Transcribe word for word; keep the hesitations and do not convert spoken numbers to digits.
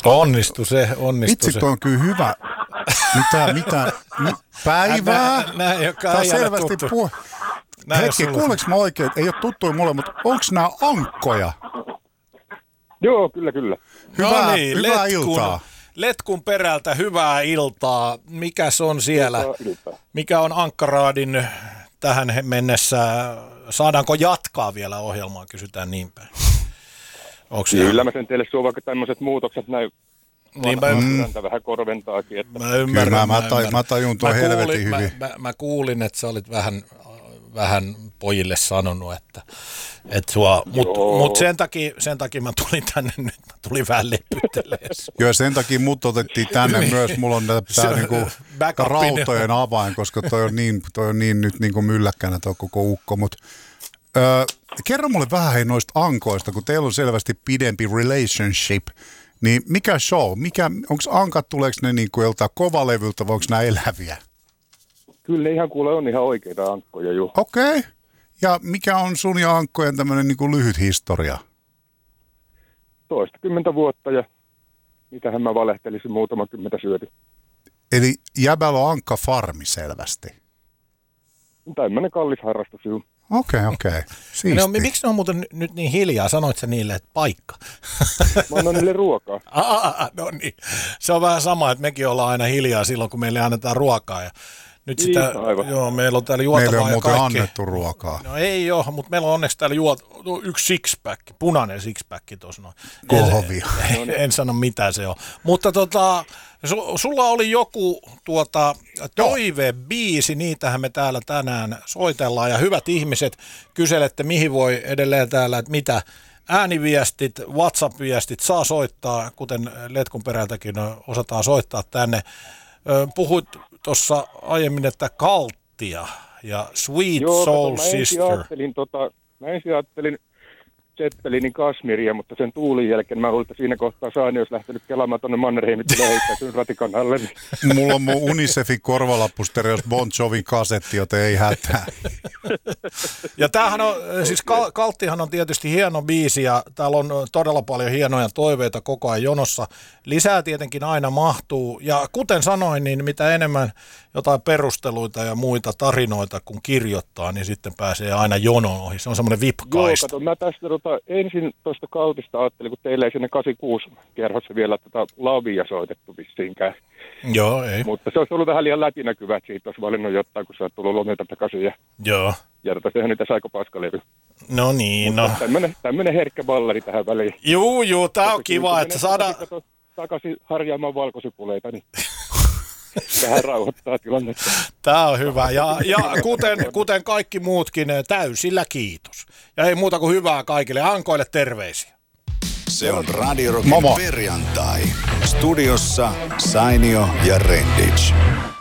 Onnistu se, onnistu Vitsi, se. toi on kyllä hyvä. Mitä, mitä, päivää? Nää ei Tämä on selvästi pu... Hetki, kuuleeko mä oikein, ei ole tuttuja mulle, mutta onko nämä ankkoja? Joo, kyllä, kyllä. Hyvää, no niin, hyvää letkun, iltaa. Letkun perältä hyvää iltaa. Mikäs on siellä? Mikä on Ankkaraadin tähän mennessä? Saadaanko jatkaa vielä ohjelmaa, kysytään niin päin. Kyllä mä sen teille suon vaikka tämmöiset muutokset näin. Niin mä, mm. vähän korventaakin. Että... Mä ymmärrän. Kyllä mä, mä, mä, mä tajun tuon helvetin hyvin. Mä, mä, mä kuulin, että sä olit vähän, vähän pojille sanonut, että, että sua, mutta mut sen, takia, sen takia mä tulin tänne nyt, mä tulin vähän lepyttelemään. Joo, sen takia mut otettiin tänne myös, mulla on tää niinku rautojen avain, koska toi on niin, toi on niin nyt niinku mylläkkänä toi koko ukko, mut öö, kerro mulle vähän hei noista ankoista, kun teillä on selvästi pidempi relationship. Niin mikä show? Mikä, onko ankat, tuleeko ne niin kuin joltain kovalevyltä vai onko nämä eläviä? Kyllä ihan kuule on ihan oikeita ankkoja, juu. Okei. Okay. Ja mikä on sun ja ankkojen tämmöinen niin kuin lyhyt historia? Toistakymmentä vuotta ja mitähän mä valehtelisin muutama kymmentä syöty. Eli jäbällä on ankkafarmi selvästi? Tämmöinen kallis harrastus, juu. Okei, okay, okei. Okay. No, miksi ne on muuten nyt niin hiljaa? Sanoit sä niille, että paikka? Mä annan niille ruokaa. Aa, no niin. Se on vähän sama, että mekin ollaan aina hiljaa silloin, kun meille annetaan ruokaa. Ja nyt sitä, niin, joo, meillä on täällä juotavaa meille on muuten kaikki. annettu ruokaa. No ei ole, mutta meillä on onneksi täällä juot, yksi sixpack, punainen sixpack tuossa noin. Kohvia. En, en sano mitä se on. Mutta tota, su, sulla oli joku tuota, toivebiisi, niitähän me täällä tänään soitellaan. Ja hyvät ihmiset, kyselette mihin voi edelleen täällä, että mitä ääniviestit, WhatsApp-viestit saa soittaa, kuten Letkun perältäkin osataan soittaa tänne. Puhuit tuossa aiemmin, että Kalttia ja Sweet Joo, Soul kato, mä ensin Sister. Ajattelin, tota, mä ensin ajattelin Zeppelinin Kashmiria, mutta sen tuulin jälkeen mä luulin, että siinä kohtaa Saani olisi lähtenyt kelaamaan tuonne Mannerheimit ja heittäytynyt ratikan alle. Mulla on mun Unicefin korvalappustereos Bon Jovin kasetti, joten ei hätää. Ja tämähän on, siis Kalttihan on tietysti hieno biisi ja täällä on todella paljon hienoja toiveita koko ajan jonossa. Lisää tietenkin aina mahtuu ja kuten sanoin, niin mitä enemmän jotain perusteluita ja muita tarinoita kun kirjoittaa, niin sitten pääsee aina jonon ohi. Se on semmoinen vipkaista. Joo, kato, mä tästä tota, ensin tuosta Kaltista ajattelin, kun teillä ei sinne kahdeksankymmentäkuusi kerhossa vielä tätä lavia soitettu vissiinkään. Joo, ei. Mutta se olisi ollut vähän liian läpinäkyvä, että siitä olisi valinnut jotain, kun sä oot tullut lomilta takaisin. Ja, joo. Ja tota, sehän niitä aika paskalevy. No niin, no. Tämmönen, tämmönen herkkä ballari tähän väliin. Juu, juu, tää on kiva, että saadaan... Takaisin harjaamaan valkosypuleita, niin tähän rauhoittaa tilannetta. Tää on hyvä. Ja, ja kuten, kuten kaikki muutkin, täysillä kiitos. Ja ei muuta kuin hyvää kaikille. Ankoille terveisiä. Se on Radio Rockin perjantai. Studiossa Sainio ja Rendic.